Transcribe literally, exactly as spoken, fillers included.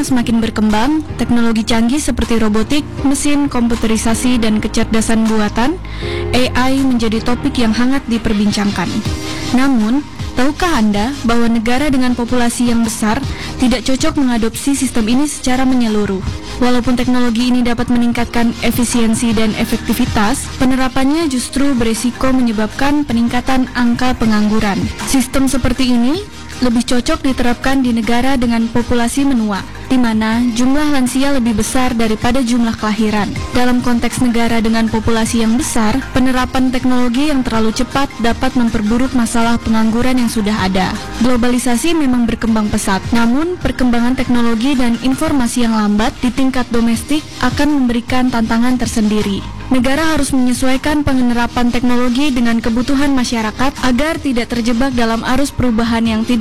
semakin berkembang, teknologi canggih seperti robotik, mesin, komputerisasi, dan kecerdasan buatan, A I menjadi topik yang hangat diperbincangkan. Namun, tahukah Anda bahwa negara dengan populasi yang besar tidak cocok mengadopsi sistem ini secara menyeluruh? Walaupun teknologi ini dapat meningkatkan efisiensi dan efektivitas, penerapannya justru berisiko menyebabkan peningkatan angka pengangguran. Sistem seperti ini lebih cocok diterapkan di negara dengan populasi menua, di mana jumlah lansia lebih besar daripada jumlah kelahiran. Dalam konteks negara dengan populasi yang besar, penerapan teknologi yang terlalu cepat dapat memperburuk masalah pengangguran yang sudah ada. Globalisasi memang berkembang pesat, namun perkembangan teknologi dan informasi yang lambat di tingkat domestik akan memberikan tantangan tersendiri. Negara harus menyesuaikan penerapan teknologi dengan kebutuhan masyarakat agar tidak terjebak dalam arus perubahan yang tidak